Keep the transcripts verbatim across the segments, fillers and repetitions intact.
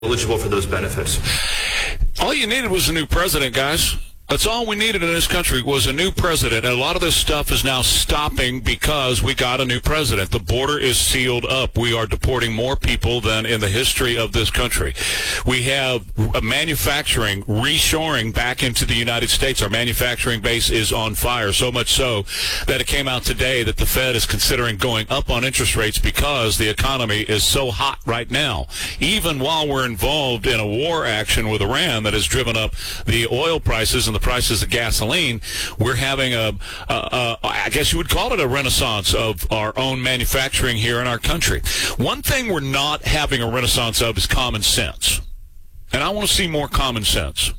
eligible for those benefits. All you needed was a new president, guys. That's all we needed in this country was a new president. And a lot of this stuff is now stopping because we got a new president. The border is sealed up. We are deporting more people than in the history of this country. We have a manufacturing reshoring back into the United States. Our manufacturing base is on fire, so much so that it came out today that the Fed is considering going up on interest rates because the economy is so hot right now. Even while we're involved in a war action with Iran that has driven up the oil prices and the prices of gasoline, we're having a, a, a, I guess you would call it a renaissance of our own manufacturing here in our country. One thing we're not having a renaissance of is common sense. And I want to see more common sense.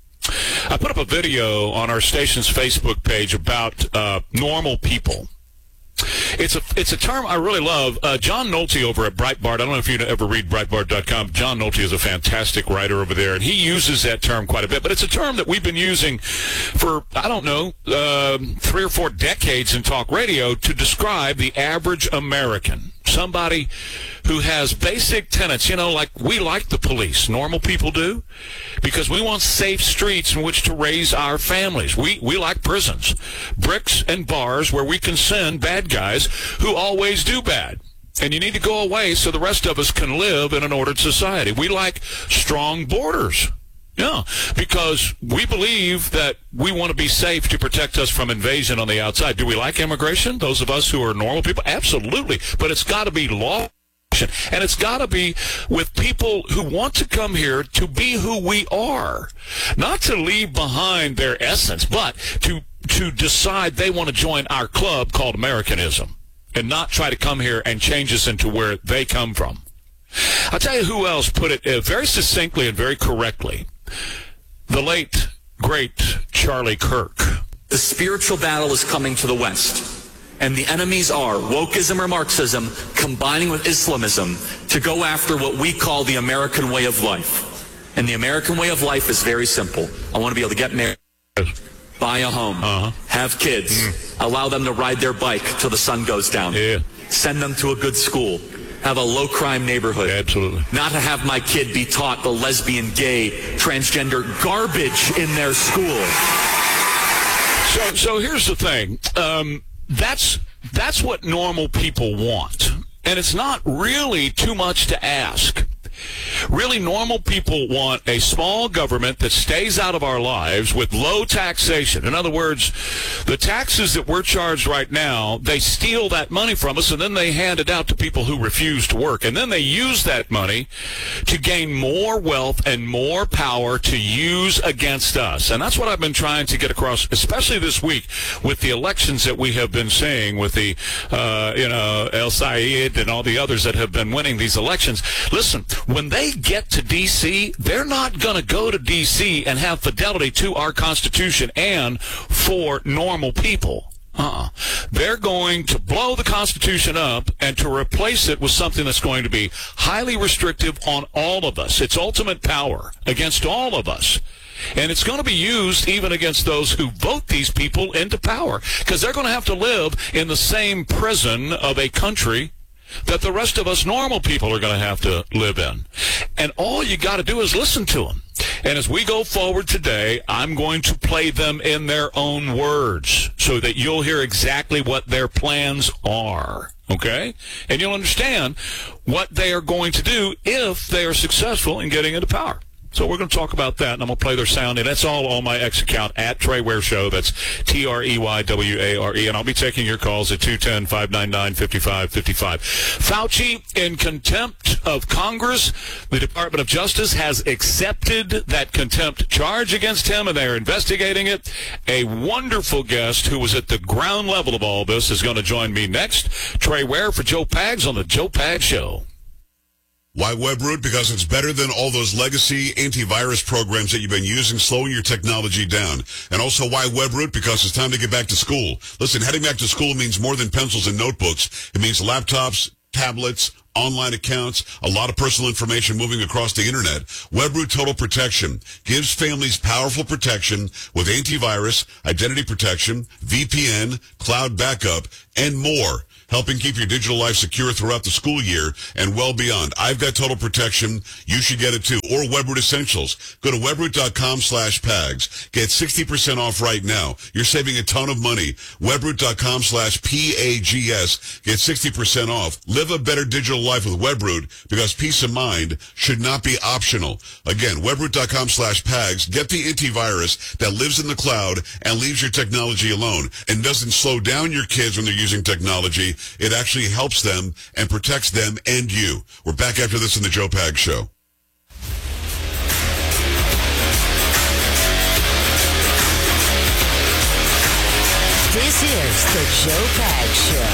I put up a video on our station's Facebook page about uh, normal people. It's a it's a term I really love. Uh, John Nolte over at Breitbart, I don't know if you ever read Breitbart dot com. John Nolte is a fantastic writer over there, and he uses that term quite a bit. But it's a term that we've been using for, I don't know, uh, three or four decades in talk radio to describe the average American. Somebody who has basic tenets, you know, like we like the police, normal people do, because we want safe streets in which to raise our families. We we like prisons, bricks and bars where we can send bad guys who always do bad. And you need to go away so the rest of us can live in an ordered society. We like strong borders. Yeah, because we believe that we want to be safe to protect us from invasion on the outside. Do we like immigration? Those of us who are normal people? Absolutely. But it's got to be law. And it's got to be with people who want to come here to be who we are. Not to leave behind their essence, but to to decide they want to join our club called Americanism and not try to come here and change us into where they come from. I'll tell you who else put it uh, very succinctly and very correctly. The late, great Charlie Kirk. The spiritual battle is coming to the West, and the enemies are wokeism or Marxism combining with Islamism to go after what we call the American way of life. And the American way of life is very simple. I want to be able to get married, buy a home, uh-huh. have kids, mm. allow them to ride their bike till the sun goes down, yeah. send them to a good school, have a low-crime neighborhood. Absolutely. Not to have my kid be taught the lesbian, gay, transgender garbage in their school. So, so here's the thing. Um, that's that's what normal people want, and it's not really too much to ask. Really, normal people want a small government that stays out of our lives with low taxation. In other words, the taxes that we're charged right now, they steal that money from us, and then they hand it out to people who refuse to work. And then they use that money to gain more wealth and more power to use against us. And that's what I've been trying to get across, especially this week with the elections that we have been seeing with the, uh, you know, El Sayed and all the others that have been winning these elections. Listen, when they get to D C, they're not going to go to D C and have fidelity to our Constitution and for normal people. Uh-uh. They're going to blow the Constitution up and to replace it with something that's going to be highly restrictive on all of us. It's ultimate power against all of us. And it's going to be used even against those who vote these people into power, because they're going to have to live in the same prison of a country that the rest of us normal people are going to have to live in. And all you got to do is listen to them. And as we go forward today, I'm going to play them in their own words so that you'll hear exactly what their plans are. Okay? And you'll understand what they are going to do if they are successful in getting into power. So we're going to talk about that, and I'm going to play their sound. And that's all on my X account, at Trey Ware Show. That's T R E Y W A R E. And I'll be taking your calls at two one zero, five nine nine, five five five five. Fauci in contempt of Congress. The Department of Justice has accepted that contempt charge against him, and they are investigating it. A wonderful guest who was at the ground level of all this is going to join me next. Trey Ware for Joe Pags on the Joe Pags Show. Why WebRoot? Because it's better than all those legacy antivirus programs that you've been using, slowing your technology down. And also why WebRoot? Because it's time to get back to school. Listen, heading back to school means more than pencils and notebooks. It means laptops, tablets, online accounts, a lot of personal information moving across the internet. WebRoot Total Protection gives families powerful protection with antivirus, identity protection, V P N, cloud backup, and more. helping keep your digital life secure throughout the school year and well beyond. I've got Total Protection. You should get it too. Or Webroot Essentials. Go to webroot.com slash PAGS. Get sixty percent off right now. You're saving a ton of money. Webroot.com slash P A G S. Get sixty percent off. Live a better digital life with Webroot because peace of mind should not be optional. Again, webroot.com slash PAGS. Get the antivirus that lives in the cloud and leaves your technology alone and doesn't slow down your kids when they're using technology. It actually helps them and protects them and you. We're back after this in the Joe Pags Show. This is the Joe Pags Show.